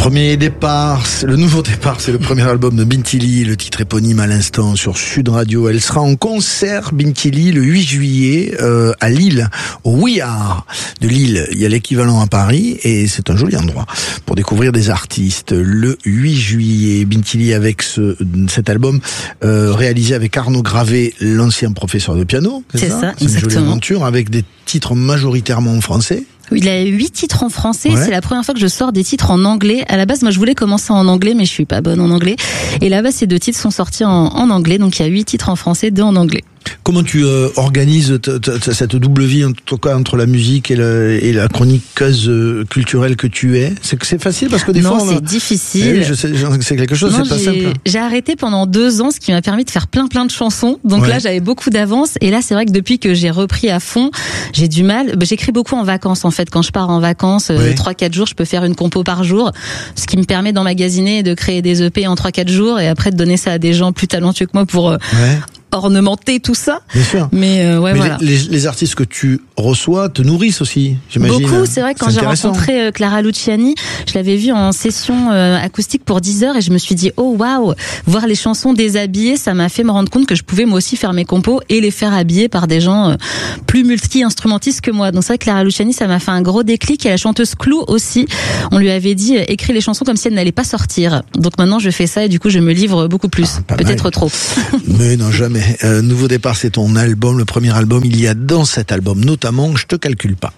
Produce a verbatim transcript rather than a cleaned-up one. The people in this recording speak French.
Premier départ, c'est le nouveau départ, c'est le premier album de Binti Lee, le titre éponyme à l'instant sur Sud Radio. Elle sera en concert, Binti Lee, le huit juillet euh, à Lille, au We Are de Lille. Il y a l'équivalent à Paris et c'est un joli endroit pour découvrir des artistes. Le huit juillet, Binti Lee avec ce, cet album euh, réalisé avec Arnaud Gravé, l'ancien professeur de piano. C'est, c'est ça, ça c'est une exactement. jolie aventure avec des titres majoritairement en français. Il a huit titres en français. Ouais. C'est la première fois que je sors des titres en anglais. À la base, moi, je voulais commencer en anglais, mais je suis pas bonne en anglais. Et là-bas, ces deux titres sont sortis en, en anglais. Donc, il y a huit titres en français, deux en anglais. Comment tu euh, organises t- t- cette double vie, en tout cas, entre la musique et, le, et la chroniqueuse euh, culturelle que tu es? C'est que c'est facile parce que des non, fois, on c'est a... difficile. Eh oui, je sais, c'est quelque chose, non, c'est pas j'ai, simple. J'ai arrêté pendant deux ans, ce qui m'a permis de faire plein plein de chansons. Donc ouais. là, j'avais beaucoup d'avance. Et là, c'est vrai que depuis que j'ai repris à fond, j'ai du mal. J'écris beaucoup en vacances, en fait. Quand je pars en vacances, ouais. trois quatre jours, je peux faire une compo par jour, ce qui me permet d'emmagasiner et de créer des E P en trois quatre jours et après de donner ça à des gens plus talentueux que moi pour... Euh, ouais. ornementer tout ça. Bien sûr. Mais euh, ouais, Mais voilà. Les, les artistes que tu reçois te nourrissent aussi, j'imagine. Beaucoup, c'est vrai que quand j'ai rencontré euh, Clara Luciani, je l'avais vue en session euh, acoustique pour dix heures et je me suis dit oh waouh, voir les chansons déshabillées, ça m'a fait me rendre compte que je pouvais moi aussi faire mes compos et les faire habiller par des gens euh, plus multi-instrumentistes que moi. Donc c'est vrai que Clara Luciani, ça m'a fait un gros déclic. Et la chanteuse Clou aussi, on lui avait dit euh, écris les chansons comme si elles n'allaient pas sortir. Donc maintenant je fais ça et du coup je me livre beaucoup plus, ah, peut-être mal. Trop. Mais non, jamais. Euh, nouveau départ, c'est ton album, le premier album. Il y a dans cet album notamment Je te calcule pas.